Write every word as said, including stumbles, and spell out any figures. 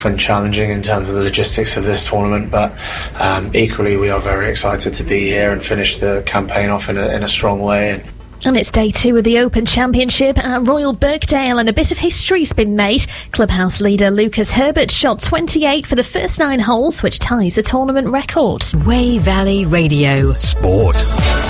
and challenging in terms of the logistics of this tournament, but um, equally we are very excited to be here and finish the campaign off in a, in a strong way. And And it's day two of the Open Championship at Royal Birkdale, and a bit of history's been made. Clubhouse leader Lucas Herbert shot twenty-eight for the first nine holes, which ties the tournament record. Way Valley Radio Sport.